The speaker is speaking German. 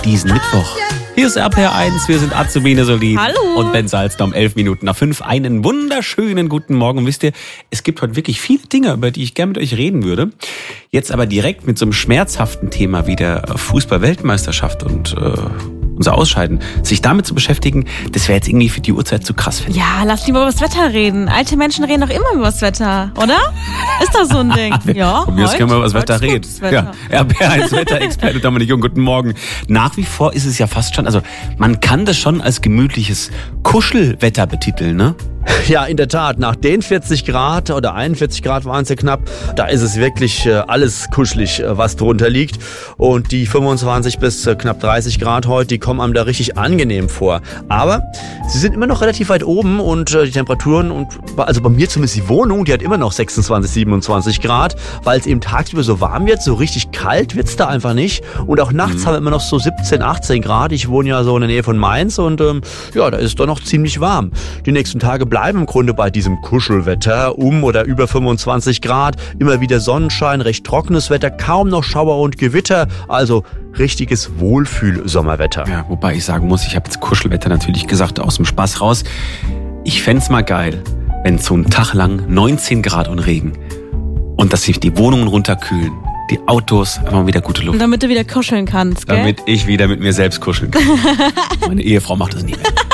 diesen Mittwoch. Hier ist RPR1, wir sind Azubine Solid. Hallo. Und Ben Salzner um 11 Minuten nach 5. Einen wunderschönen guten Morgen. Und wisst ihr, es gibt heute wirklich viele Dinge, über die ich gerne mit euch reden würde. Jetzt aber direkt mit so einem schmerzhaften Thema wie der Fußball-Weltmeisterschaft und unser Ausscheiden. Sich damit zu beschäftigen, das wäre jetzt irgendwie für die Uhrzeit zu krass, finde ich. Ja, lass lieber über das Wetter reden. Alte Menschen reden doch immer über das Wetter, oder? Ist das so ein Ding? Ja, Von mir aus können wir über das Wetter reden. Wetter. Ja, RPR1 Wetterexperte Dominik Jung, guten Morgen. Nach wie vor ist es ja fast schon, also man kann das schon als gemütliches Kuschelwetter betiteln, ne? Ja, in der Tat. Nach den 40 Grad oder 41 Grad waren es ja knapp, da ist es wirklich alles kuschelig, was drunter liegt. Und die 25 bis knapp 30 Grad heute, die kommen einem da richtig angenehm vor. Aber sie sind immer noch relativ weit oben und die Temperaturen, also bei mir zumindest die Wohnung, die hat immer noch 26, 27 Grad, weil es eben tagsüber so warm wird, so richtig kalt wird's da einfach nicht. Und auch nachts haben wir immer noch so 17, 18 Grad. Ich wohne ja so in der Nähe von Mainz und ja, da ist es doch noch ziemlich warm. Die nächsten Tage bleiben im Grunde bei diesem Kuschelwetter oder über 25 Grad. Immer wieder Sonnenschein, recht trockenes Wetter, kaum noch Schauer und Gewitter. Also richtiges Wohlfühl-Sommerwetter. Ja, wobei ich sagen muss, ich habe jetzt Kuschelwetter natürlich gesagt, aus dem Spaß raus. Ich fänd's mal geil, wenn so einen Tag lang 19 Grad und Regen und dass sich die Wohnungen runterkühlen, die Autos, einfach wieder gute Luft. Und damit du wieder kuscheln kannst, gell? Damit ich wieder mit mir selbst kuscheln kann. Meine Ehefrau macht das nie mehr.